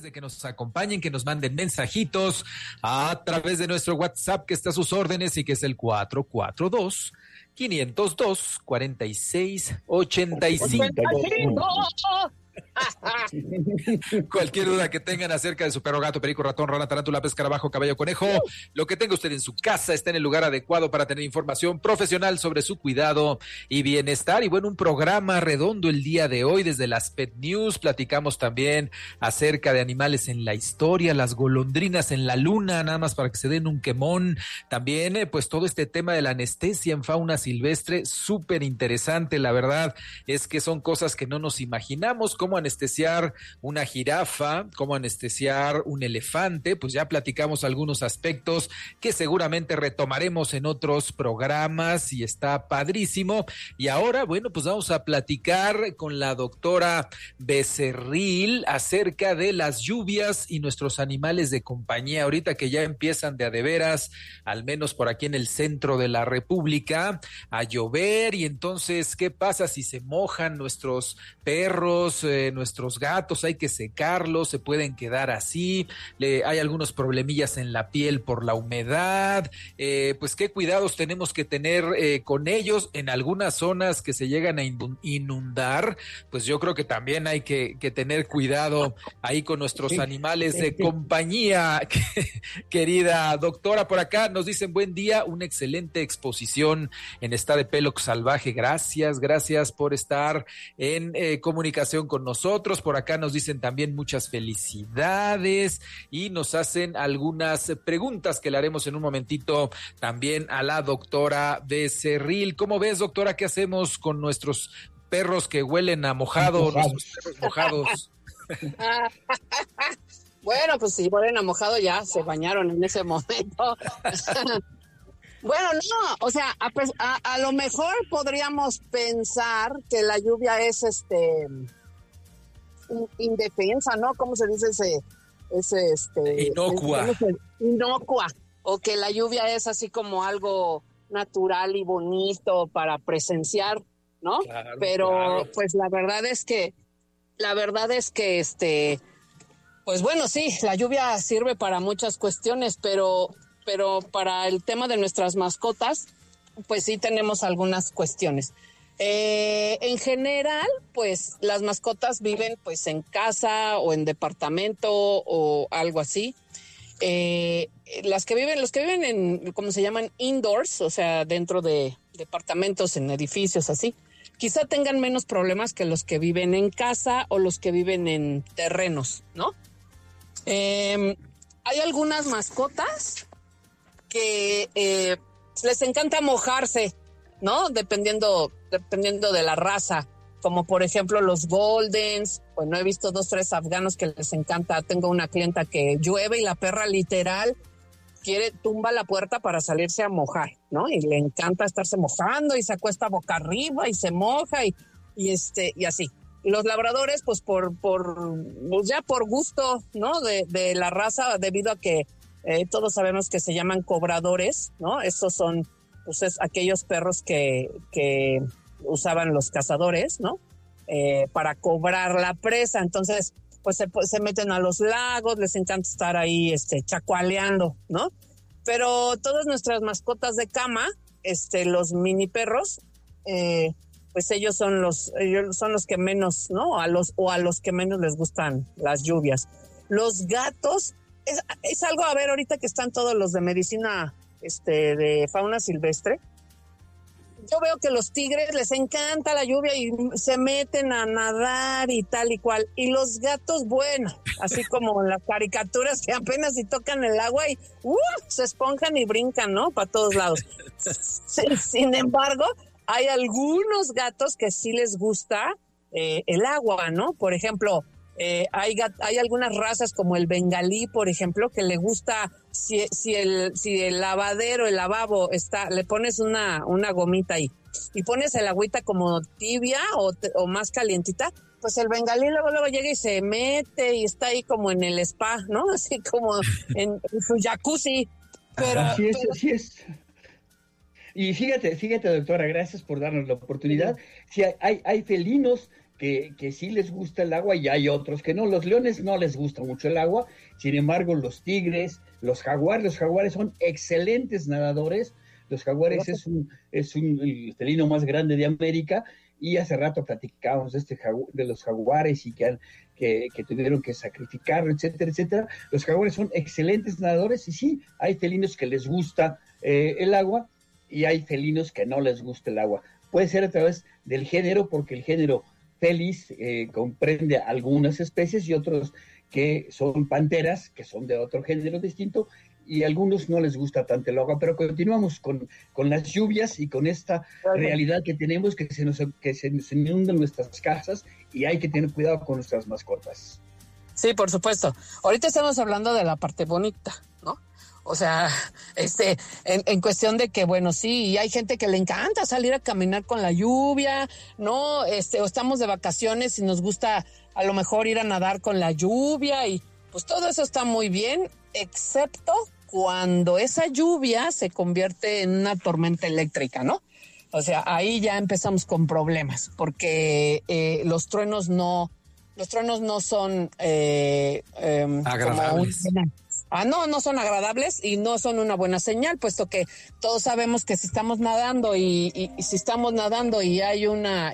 de que nos acompañen, que nos manden mensajitos a través de nuestro WhatsApp que está a sus órdenes y que es el 442-502-4685. Cualquier duda que tengan acerca de su perro, gato, perico, ratón, rana, tarántula, pez, escarabajo, caballo, conejo, lo que tenga usted en su casa está en el lugar adecuado para tener información profesional sobre su cuidado y bienestar. Y bueno, un programa redondo el día de hoy desde las Pet News. Platicamos también acerca de animales en la historia, las golondrinas en la luna, nada más para que se den un quemón. También pues todo este tema de la anestesia en fauna silvestre, súper interesante. La verdad es que son cosas que no nos imaginamos, cómo anestesiar una jirafa, cómo anestesiar un elefante. Pues ya platicamos algunos aspectos que seguramente retomaremos en otros programas y está padrísimo. Y ahora, bueno, pues vamos a platicar con la doctora Becerril acerca de las lluvias y nuestros animales de compañía. Ahorita que ya empiezan de a de veras, al menos por aquí en el centro de la República, a llover, y entonces, ¿qué pasa si se mojan nuestros perros, nuestros gatos? Hay que secarlos, se pueden quedar así, hay algunos problemillas en la piel por la humedad, pues qué cuidados tenemos que tener con ellos en algunas zonas que se llegan a inundar. Pues yo creo que también hay que tener cuidado ahí con nuestros animales de compañía. Querida doctora, por acá nos dicen buen día, una excelente exposición en Está de Pelox Salvaje. Gracias por estar en comunicación con nosotros. Por acá nos dicen también muchas felicidades y nos hacen algunas preguntas que le haremos en un momentito también a la doctora Becerril. ¿Cómo ves, doctora? ¿Qué hacemos con nuestros perros que huelen a mojado, nuestros perros mojados? Bueno, pues si huelen a mojado ya se bañaron en ese momento. Bueno, no, o sea, a lo mejor podríamos pensar que la lluvia es indefensa, ¿no? ¿Cómo se dice inocua? Inocua, o que la lluvia es así como algo natural y bonito para presenciar, ¿no? Claro, pero claro. Pues la verdad es que pues bueno, sí, la lluvia sirve para muchas cuestiones, pero para el tema de nuestras mascotas, pues sí tenemos algunas cuestiones. En general, pues las mascotas viven pues en casa o en departamento o algo así. Los que viven en, ¿cómo se llaman? Indoors, o sea, dentro de departamentos, en edificios así, quizá tengan menos problemas que los que viven en casa o los que viven en terrenos, ¿no? Hay algunas mascotas que les encanta mojarse, ¿no? Dependiendo de la raza, como por ejemplo los Goldens. Bueno, he visto 2, 3 afganos que les encanta. Tengo una clienta que llueve y la perra literal tumba la puerta para salirse a mojar, ¿no? Y le encanta estarse mojando y se acuesta boca arriba y se moja y así. Los labradores, pues ya por gusto, ¿no? De la raza, debido a que todos sabemos que se llaman cobradores, ¿no? Estos son, pues, aquellos perros que usaban los cazadores, ¿no? Para cobrar la presa. Entonces, pues se meten a los lagos, les encanta estar ahí, chacualeando, ¿no? Pero todas nuestras mascotas de cama, los mini perros, pues ellos son los que menos, ¿no? A los que menos les gustan las lluvias. Los gatos, es algo, a ver, ahorita que están todos los de medicina, de fauna silvestre, yo veo que los tigres les encanta la lluvia y se meten a nadar y tal y cual. Y los gatos, bueno, así como en las caricaturas que apenas si tocan el agua y se esponjan y brincan, ¿no? Para todos lados. Sin embargo, hay algunos gatos que sí les gusta el agua, ¿no? Por ejemplo, hay algunas razas como el bengalí, por ejemplo, que le gusta, si el lavadero, el lavabo le pones una gomita ahí y pones el agüita como tibia o más calientita, pues el bengalí luego llega y se mete y está ahí como en el spa, ¿no? Así como en su jacuzzi. Pero Así es. Y fíjate, doctora, gracias por darnos la oportunidad. Sí, hay felinos que sí les gusta el agua y hay otros que no. Los leones no les gusta mucho el agua, sin embargo los tigres, los jaguares son excelentes nadadores. Los jaguares es el felino más grande de América, y hace rato platicábamos de los jaguares y que tuvieron que sacrificarlo, etcétera, etcétera. Los jaguares son excelentes nadadores y sí, hay felinos que les gusta el agua y hay felinos que no les gusta el agua. Puede ser a través del género, porque el género Felis comprende algunas especies y otros que son panteras, que son de otro género distinto, y a algunos no les gusta tanto el agua. Pero continuamos con las lluvias y con esta realidad que tenemos, que se inundan nuestras casas, y hay que tener cuidado con nuestras mascotas. Sí, por supuesto. Ahorita estamos hablando de la parte bonita, ¿no? O sea, en cuestión de que, bueno, sí, y hay gente que le encanta salir a caminar con la lluvia, ¿no? O estamos de vacaciones y nos gusta a lo mejor ir a nadar con la lluvia, y pues todo eso está muy bien, excepto cuando esa lluvia se convierte en una tormenta eléctrica, ¿no? O sea, ahí ya empezamos con problemas, porque los truenos no son agradables. No son agradables y no son una buena señal, puesto que todos sabemos que si estamos nadando y si estamos nadando y hay una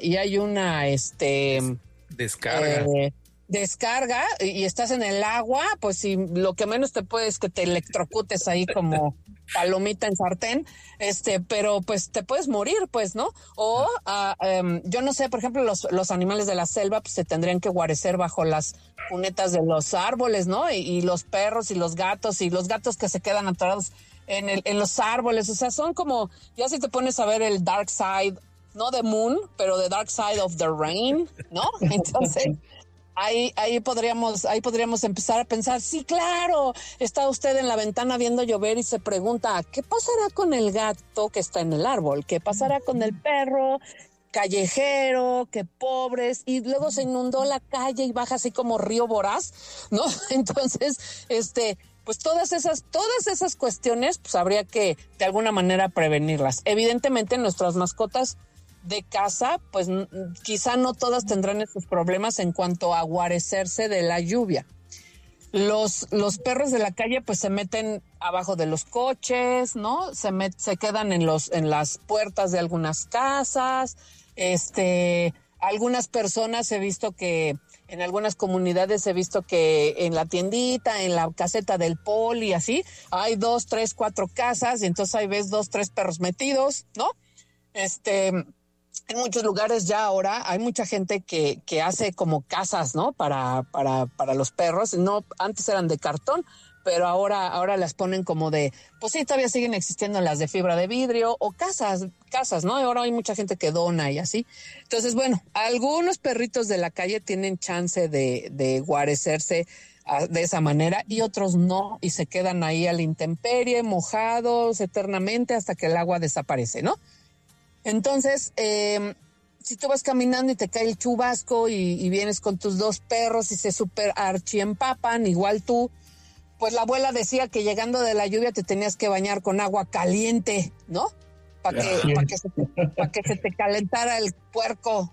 descarga y estás en el agua, pues si lo que menos te puede es que te electrocutes ahí como palomita en sartén, pero pues te puedes morir, pues, ¿no? O yo no sé, por ejemplo, los animales de la selva pues se tendrían que guarecer bajo las cunetas de los árboles, ¿no? Y los perros y los gatos que se quedan atorados en los árboles, o sea, son como, ya si te pones a ver el dark side, no the moon, pero the dark side of the rain, ¿no? Entonces Ahí podríamos empezar a pensar, sí, claro, está usted en la ventana viendo llover y se pregunta, ¿qué pasará con el gato que está en el árbol? ¿Qué pasará con el perro callejero? ¡Qué pobres! Y luego se inundó la calle y baja así como río voraz, ¿no? Entonces, pues todas esas cuestiones, pues habría que de alguna manera prevenirlas. Evidentemente, nuestras mascotas de casa, pues quizá no todas tendrán esos problemas en cuanto a guarecerse de la lluvia. Los perros de la calle pues se meten abajo de los coches, ¿no? Se quedan en las puertas de algunas casas. Algunas personas en algunas comunidades he visto que en la tiendita, en la caseta del poli, así, hay 2, 3, 4 casas, y entonces ahí ves 2, 3 perros metidos, ¿no? En muchos lugares ya ahora hay mucha gente que hace como casas, ¿no? Para los perros. No, antes eran de cartón, pero ahora las ponen como pues sí, todavía siguen existiendo las de fibra de vidrio o casas, ¿no? Ahora hay mucha gente que dona y así. Entonces, bueno, algunos perritos de la calle tienen chance de guarecerse de esa manera y otros no, y se quedan ahí a la intemperie, mojados eternamente hasta que el agua desaparece, ¿no? Entonces, si tú vas caminando y te cae el chubasco y vienes con tus 2 perros y se super archiempapan, igual tú, pues la abuela decía que llegando de la lluvia te tenías que bañar con agua caliente, ¿no? Para que se te calentara el cuerpo,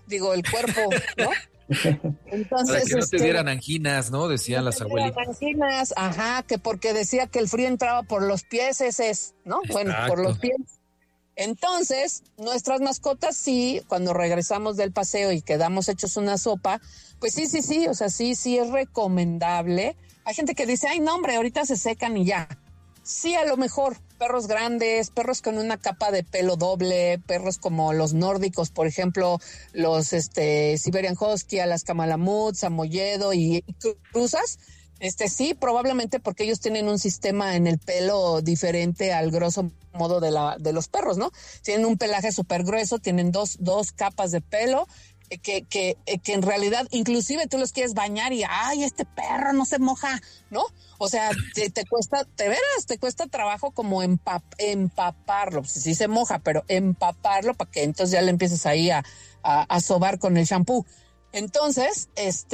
¿no? Entonces, para que no te dieran anginas, ¿no? Decían las abuelitas. Anginas, ajá, que porque decía que el frío entraba por los pies, ¿no? Exacto. Bueno, por los pies. Entonces, nuestras mascotas sí, cuando regresamos del paseo y quedamos hechos una sopa, pues sí, o sea, sí es recomendable. Hay gente que dice, ay, no, hombre, ahorita se secan y ya. Sí, a lo mejor, perros grandes, perros con una capa de pelo doble, perros como los nórdicos, por ejemplo, los Siberian Husky, Alaska Malamut, Samoyedo y cruzas. Sí, probablemente porque ellos tienen un sistema en el pelo diferente al grosso modo de los perros, ¿no? Tienen un pelaje súper grueso, tienen dos capas de pelo que en realidad inclusive tú los quieres bañar y ¡ay, este perro no se moja! ¿No? O sea, te cuesta trabajo como empaparlo. Sí se moja, pero empaparlo para que entonces ya le empieces ahí a sobar con el shampoo. Entonces,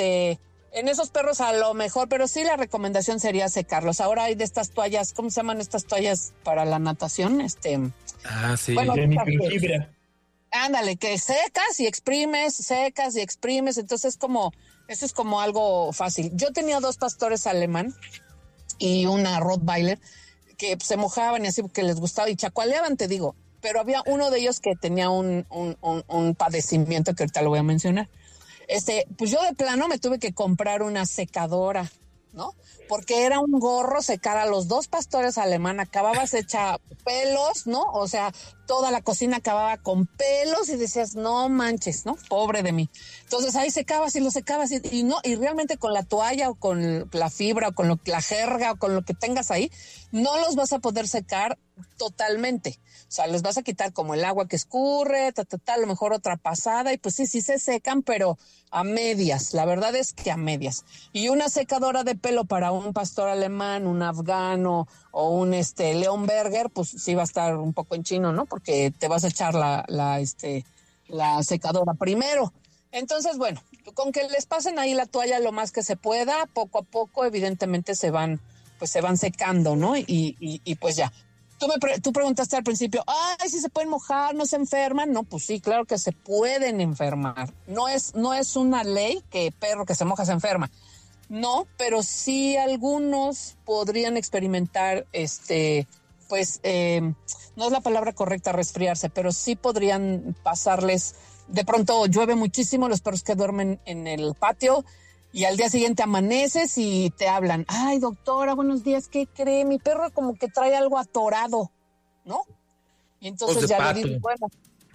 en esos perros a lo mejor, pero sí la recomendación sería secarlos. Ahora hay de estas toallas, ¿cómo se llaman estas toallas para la natación? Sí. Bueno, de microfibra. Ándale, que secas y exprimes, entonces eso es como algo fácil. Yo tenía 2 pastores alemán y una Rottweiler que se mojaban y así porque les gustaba y chacualeaban, te digo, pero había uno de ellos que tenía un padecimiento que ahorita lo voy a mencionar. Pues yo de plano me tuve que comprar una secadora, ¿no? Porque era un gorro secar a los 2 pastores alemán, acababas hecha pelos, ¿no? O sea, toda la cocina acababa con pelos y decías, no manches, ¿no? Pobre de mí. Entonces ahí secabas y lo secabas y realmente con la toalla o con la fibra o con la jerga o con lo que tengas ahí, no los vas a poder secar totalmente. O sea, les vas a quitar como el agua que escurre, a lo mejor otra pasada y pues sí se secan, pero a medias. La verdad es que a medias. Y una secadora de pelo para un pastor alemán, un afgano o un Leonberger, pues sí va a estar un poco en chino, ¿no? Porque te vas a echar la secadora primero. Entonces, bueno, con que les pasen ahí la toalla lo más que se pueda, poco a poco, evidentemente se van secando, ¿no? Y pues ya. Tú preguntaste al principio, ay, si se pueden mojar, no se enferman. No, pues sí, claro que se pueden enfermar. No es una ley que perro que se moja se enferma. No, pero sí algunos podrían experimentar, no es la palabra correcta resfriarse, pero sí podrían pasarles, de pronto llueve muchísimo, los perros que duermen en el patio, y al día siguiente amaneces y te hablan, ay, doctora, buenos días, ¿qué cree? Mi perro como que trae algo atorado, ¿no? Y entonces ya le digo, bueno,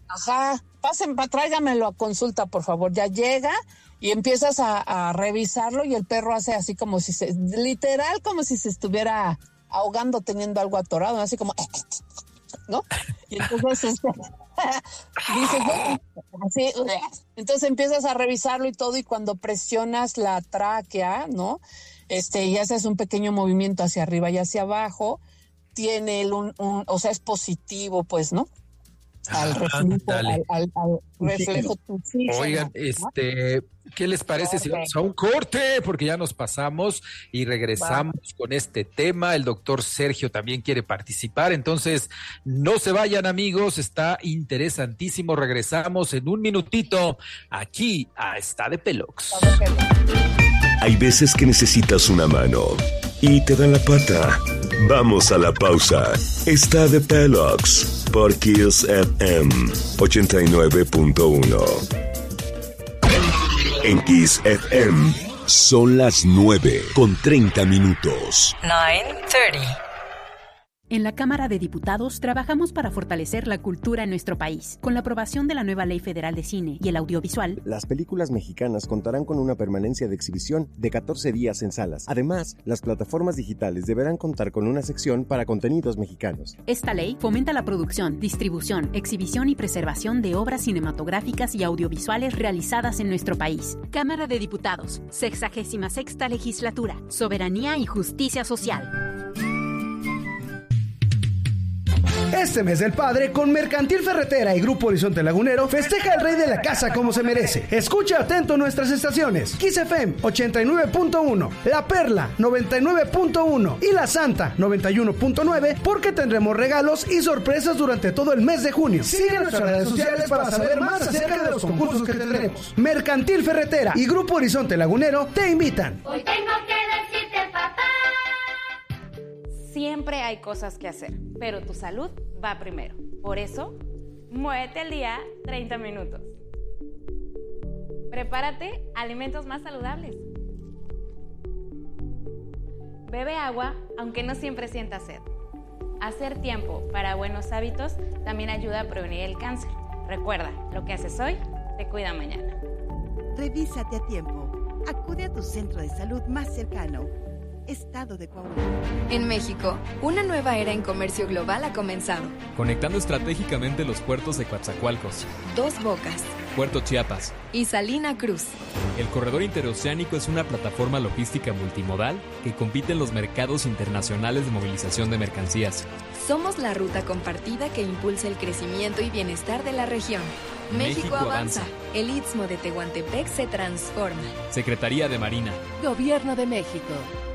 tráigamelo a consulta, por favor. Ya llega y empiezas a revisarlo y el perro hace así como si literal como si se estuviera ahogando teniendo algo atorado, así como, ¿no? Y entonces dices, así, entonces empiezas a revisarlo y todo, y cuando presionas la tráquea, ¿no? Y haces un pequeño movimiento hacia arriba y hacia abajo, tiene o sea, es positivo, pues, ¿no? Al reflejo tuxígeno. Oigan, ¿qué les parece si vamos a un corte? Porque ya nos pasamos y regresamos con este tema. El doctor Sergio también quiere participar, entonces no se vayan, amigos, está interesantísimo. Regresamos en un minutito aquí a Está de Pelox. Hay veces que necesitas una mano y te da la pata. Vamos a la pausa. Está de Pelox por Kiss FM 89.1. En Kiss FM son las 9:30. 9:30. En la Cámara de Diputados trabajamos para fortalecer la cultura en nuestro país. Con la aprobación de la nueva Ley Federal de Cine y el Audiovisual, las películas mexicanas contarán con una permanencia de exhibición de 14 días en salas. Además, las plataformas digitales deberán contar con una sección para contenidos mexicanos. Esta ley fomenta la producción, distribución, exhibición y preservación de obras cinematográficas y audiovisuales realizadas en nuestro país. Cámara de Diputados, 66ª Legislatura, Soberanía y Justicia Social. Este mes del padre, con Mercantil Ferretera y Grupo Horizonte Lagunero, festeja el rey de la casa como se merece. Escucha atento nuestras estaciones: Kiss FM 89.1, La Perla 99.1 y La Santa 91.9, porque tendremos regalos y sorpresas durante todo el mes de junio. Sigue nuestras redes sociales para saber más acerca de los concursos que tendremos. Mercantil Ferretera y Grupo Horizonte Lagunero te invitan. Hoy tengo que decirte, papá. Siempre hay cosas que hacer, pero tu salud va primero. Por eso, muévete al día 30 minutos. Prepárate alimentos más saludables. Bebe agua, aunque no siempre sientas sed. Hacer tiempo para buenos hábitos también ayuda a prevenir el cáncer. Recuerda, lo que haces hoy te cuida mañana. Revísate a tiempo. Acude a tu centro de salud más cercano. Estado de Coahuila. En México, una nueva era en comercio global ha comenzado. Conectando estratégicamente los puertos de Coatzacoalcos, Dos Bocas, Puerto Chiapas y Salina Cruz. El corredor interoceánico es una plataforma logística multimodal que compite en los mercados internacionales de movilización de mercancías. Somos la ruta compartida que impulsa el crecimiento y bienestar de la región. México avanza. El Istmo de Tehuantepec se transforma. Secretaría de Marina. Gobierno de México.